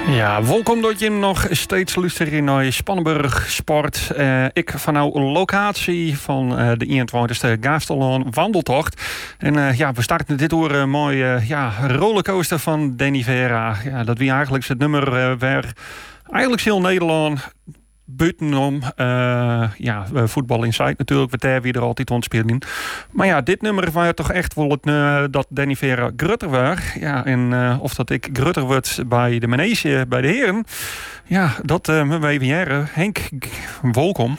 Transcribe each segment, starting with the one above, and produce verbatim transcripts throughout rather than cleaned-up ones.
Ja, welkom dat je nog steeds luistert naar Spannenburg Sport. Uh, ik van nou locatie van uh, de eenentwintigste Gasteloon wandeltocht. En uh, ja, we starten dit uur een mooie uh, ja, rollercoaster van Danny Vera. Ja, dat wie eigenlijk het nummer uh, waar eigenlijk heel Nederland buitenom uh, ja, voetbal inside natuurlijk, wat daar wie er altijd ontspelen. Maar ja, dit nummer was toch echt wel het uh, dat Danny Vera grutter was. Ja, en uh, of dat ik grutter word bij de manege bij de heren. Ja, dat uh, mijn W W R. Henk, welkom.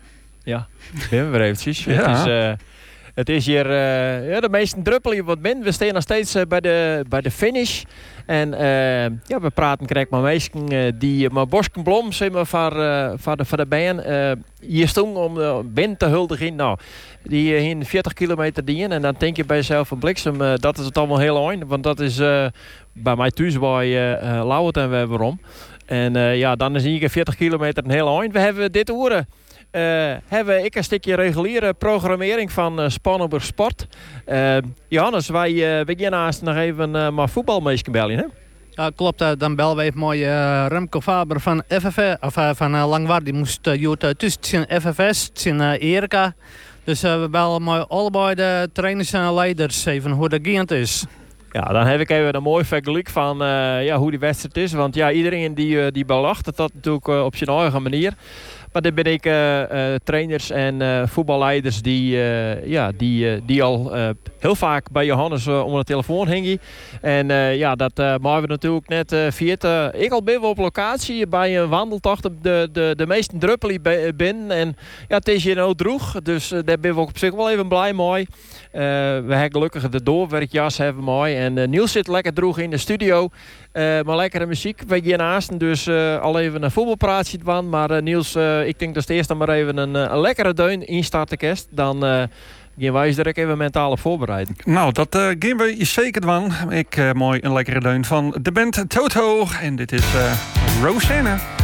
Ja, ben we weer eventjes. Ja. Het is, uh, het is hier uh, ja, de meeste druppel hier wat min. We staan nog steeds uh, bij, de, bij de finish. En uh, ja, we praten krijg maar meesten uh, die uh, maar Bosken Blom zeg maar voor, uh, voor de voor de band uh, hier stond om de band te huldigen. Nou, die uh, in veertig kilometer dien en dan denk je bij jezelf van bliksem, uh, dat is het allemaal heel eind, want dat is uh, bij mij thuis bij uh, uh, Lauwert en we hebben waarom. En uh, ja, dan is hier veertig kilometer een heel eind. We hebben dit uren. Uh, hebben ik een stukje reguliere programmering van uh, Spannenburg Sport. Uh, Johannes, wij uh, beginnen naast nog even uh, maar voetbalmeesken bellen, hè? Ja, klopt. Uh, dan bellen we even mooi uh, Remco Faber van F F S, of uh, van uh, Langwaard. Die moest uh, uh, tussen F F S en uh, Erika. Dus uh, we bellen mooi allebei de trainers en leiders even hoe dat gaat is. Ja, dan heb ik even een mooi vergelijk van uh, ja, hoe die wedstrijd is. Want ja, iedereen die, uh, die belacht het dat natuurlijk uh, op zijn eigen manier. Maar dan ben ik uh, uh, trainers en uh, voetballeiders die, uh, ja, die, uh, die al uh, heel vaak bij Johannes uh, om de telefoon hingen. En uh, ja, dat uh, maken we natuurlijk net uh, via het, uh, ik al ben we op locatie bij een wandeltocht. De, de, de meeste druppel binnen. En ja, het is hier nou droeg. Dus uh, daar ben we ook op zich wel even blij mee. Uh, we hebben gelukkig de doorwerkjas hebben mooi. En uh, Niels zit lekker droeg in de studio. Uh, maar lekkere muziek. We gaan naast. Dus uh, al even een voetbalpraatje van. Maar uh, Niels, uh, ik denk dat het eerst dan maar even een, een lekkere deun instarten kerst. Dan uh, gaan wij er even mentaal op voorbereiden. Nou, dat uh, gaan we zeker doen. Ik uh, mooi een lekkere deun van de band Toto. En dit is uh, Rosanna.